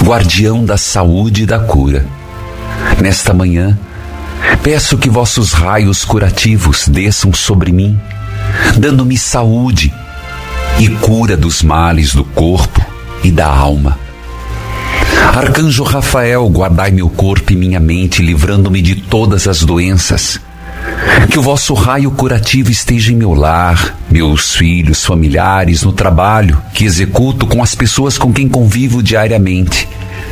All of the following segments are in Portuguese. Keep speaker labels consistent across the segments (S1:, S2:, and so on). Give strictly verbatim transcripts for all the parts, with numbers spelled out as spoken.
S1: guardião da saúde e da cura. Nesta manhã, peço que vossos raios curativos desçam sobre mim, dando-me saúde e cura dos males do corpo e da alma. Arcanjo Rafael, guardai meu corpo e minha mente, livrando-me de todas as doenças. Que o vosso raio curativo esteja em meu lar, meus filhos, familiares, no trabalho que executo com as pessoas com quem convivo diariamente.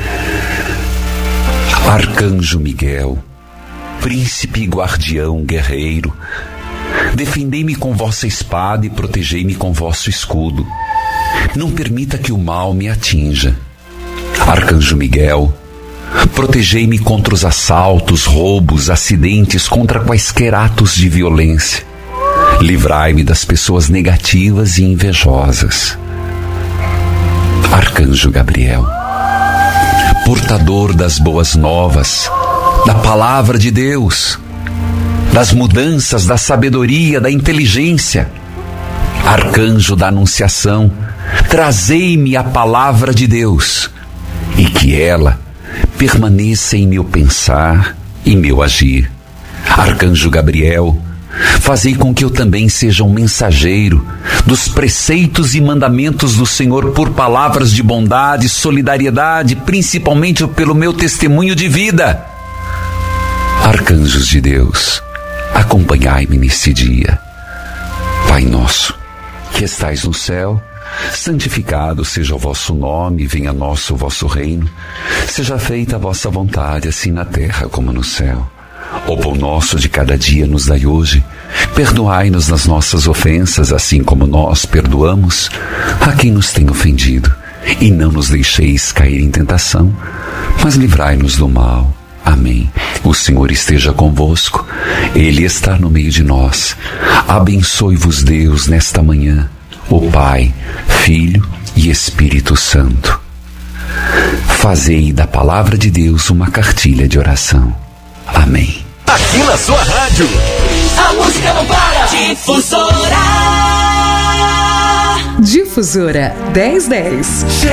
S1: Arcanjo Miguel, príncipe, guardião, guerreiro, defendei-me com vossa espada e protegei-me com vosso escudo. Não permita que o mal me atinja. Arcanjo Miguel, protegei-me contra os assaltos, roubos, acidentes, contra quaisquer atos de violência. Livrai-me das pessoas negativas e invejosas. Arcanjo Gabriel, portador das boas novas, da palavra de Deus, das mudanças, da sabedoria, da inteligência. Arcanjo da Anunciação, trazei-me a palavra de Deus e que ela permaneça em meu pensar e meu agir. Arcanjo Gabriel, fazei com que eu também seja um mensageiro dos preceitos e mandamentos do Senhor por palavras de bondade, solidariedade, principalmente pelo meu testemunho de vida. Arcanjos de Deus, acompanhai-me neste dia. Pai nosso, que estais no céu, santificado seja o vosso nome, venha a nós o vosso reino. Seja feita a vossa vontade, assim na terra como no céu. O pão nosso de cada dia nos dai hoje. Perdoai-nos nas nossas ofensas, assim como nós perdoamos a quem nos tem ofendido. E não nos deixeis cair em tentação, mas livrai-nos do mal. Amém. O Senhor esteja convosco, Ele está no meio de nós. Abençoe-vos Deus nesta manhã, o Pai, Filho e Espírito Santo. Fazei da palavra de Deus uma cartilha de oração. Amém.
S2: Aqui na sua rádio,
S3: a música não para. Difusora.
S4: Difusora dez dez.